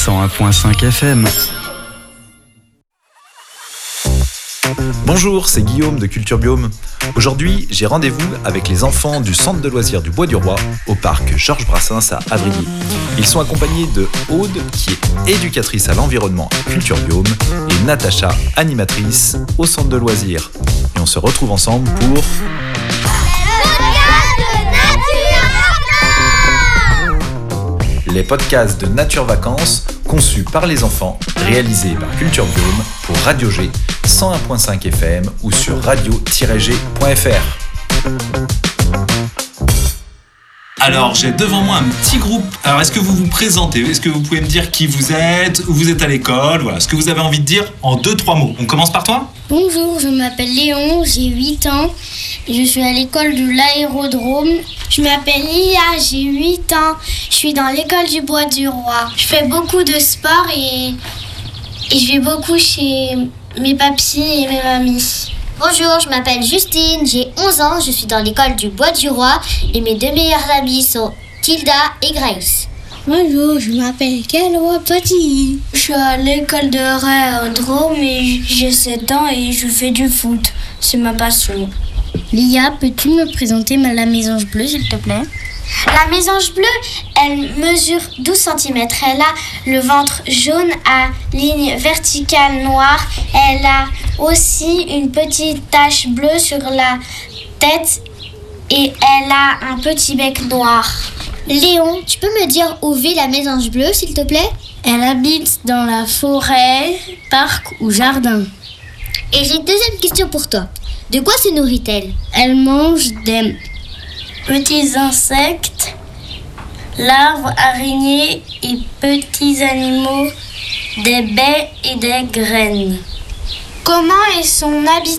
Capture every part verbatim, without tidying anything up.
cent un virgule cinq F M. Bonjour, c'est Guillaume de Culture Biome. Aujourd'hui, j'ai rendez-vous avec les enfants du centre de loisirs du Bois du Roi au parc Georges Brassens à Avrillé. Ils sont accompagnés de Aude, qui est éducatrice à l'environnement à Culture Biome, et Natacha, animatrice au centre de loisirs. Et on se retrouve ensemble pour... Les podcasts de Nature Vacances, conçus par les enfants, réalisés par Culture Biome pour Radio G, cent un virgule cinq F M ou sur radio tiret g point f r. Alors, j'ai devant moi un petit groupe. Alors, est-ce que vous vous présentez ? Est-ce que vous pouvez me dire qui vous êtes ? Où vous êtes à l'école ? Voilà, ce que vous avez envie de dire en deux, trois mots. On commence par toi ? Bonjour, je m'appelle Léon, j'ai huit ans. Je suis à l'école de l'aérodrome. Je m'appelle Lia, j'ai huit ans. Je suis dans l'école du Bois du Roi. Je fais beaucoup de sport et, et je vais beaucoup chez mes papis et mes mamies. Bonjour, je m'appelle Justine, j'ai onze ans, je suis dans l'école du Bois du Roi et mes deux meilleures amies sont Tilda et Grace. Bonjour, je m'appelle Kelwa Petit. Je suis à l'école de l'aérodrome et j'ai sept ans et je fais du foot. C'est ma passion. Lia, peux-tu me présenter la mésange bleue, s'il te plaît ? La mésange bleue, elle mesure douze centimètres. Elle a le ventre jaune à ligne verticale noire. Elle a aussi une petite tache bleue sur la tête et elle a un petit bec noir. Léon, tu peux me dire où vit la mésange bleue, s'il te plaît ? Elle habite dans la forêt, parc ou jardin. Et j'ai une deuxième question pour toi. De quoi se nourrit-elle ? Elle mange des petits insectes, larves, araignées et petits animaux, des baies et des graines. Comment est son habitat ?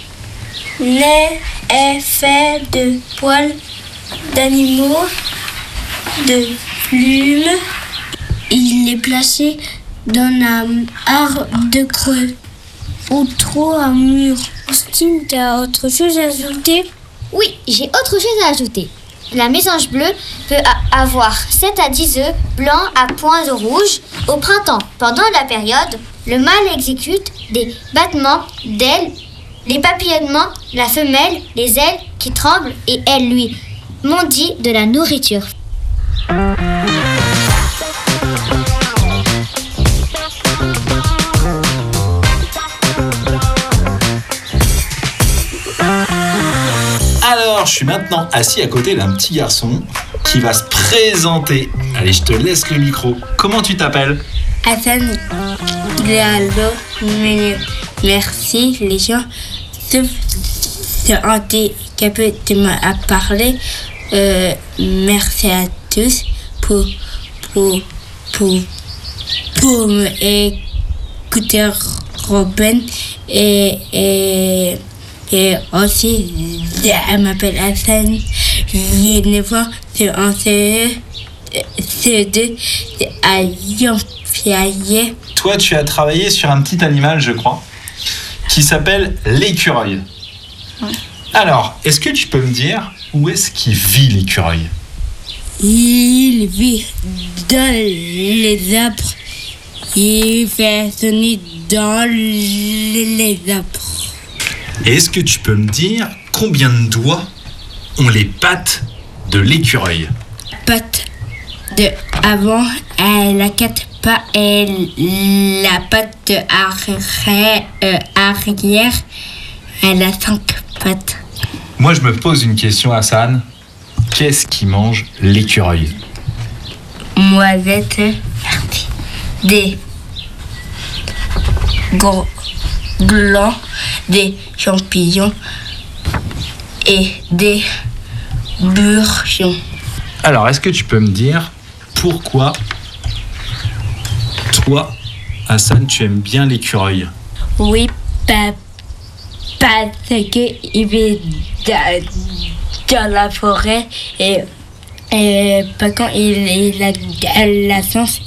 Nez est fait de poils d'animaux, de plumes. Il est placé dans un arbre de creux ou trop un mur. Austin, tu as autre chose à ajouter ? Oui, j'ai autre chose à ajouter. La mésange bleue peut a- avoir sept à dix œufs blancs à points rouges au printemps. Pendant la période, le mâle exécute des battements d'ailes, les papillonnements, la femelle, les ailes qui tremblent et elle lui mondit de la nourriture. Alors, je suis maintenant assis à côté d'un petit garçon qui va se présenter. Allez, je te laisse le micro. Comment tu t'appelles ? Hassan Diallo, merci les gens de handicapés de m'a parlé. Euh, merci à tous pour pour pour pour m'écouter Robin et et et aussi je m'appelle Hassan. J'ai neuf ans, je en C E C deux à Yonfiaye. Toi, tu as travaillé sur un petit animal, je crois, qui s'appelle l'écureuil. Ouais. Alors, est-ce que tu peux me dire où est-ce qu'il vit l'écureuil ? Il vit dans les arbres. Il fait son nid dans les arbres. Et est-ce que tu peux me dire combien de doigts ont les pattes de l'écureuil ? Patte de avant, elle a quatre pas et la patte de arrière, euh, arrière, elle a cinq pattes. Moi, je me pose une question, Hassan. Qu'est-ce qui mange l'écureuil ? Noisettes, des gros glands, des champignons et des bourgeons. Alors, est-ce que tu peux me dire pourquoi toi, Hassan, tu aimes bien l'écureuil ? Oui, pa- parce qu'il vit dans, dans la forêt et, et pas quand il, il a la chance,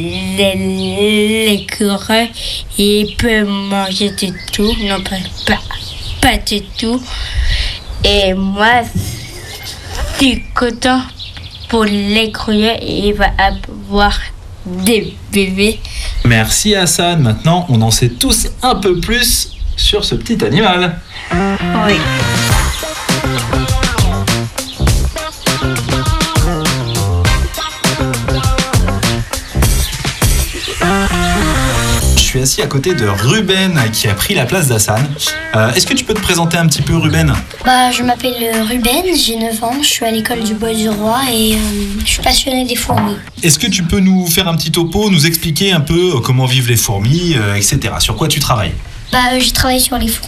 l'écureuil, il peut manger du tout, non pas, pas, pas du tout. Et moi, je suis content pour l'écureuil, il va avoir des bébés. Merci Hassan, maintenant on en sait tous un peu plus sur ce petit animal. Oui. Je suis assis à côté de Ruben qui a pris la place d'Hassan. Euh, est-ce que tu peux te présenter un petit peu, Ruben? Bah, je m'appelle Ruben, j'ai neuf ans, je suis à l'école du Bois du Roi et euh, je suis passionnée des fourmis. Est-ce que tu peux nous faire un petit topo, nous expliquer un peu comment vivent les fourmis, euh, et cetera. Sur quoi tu travailles? Bah, euh, je travaille sur les fourmis.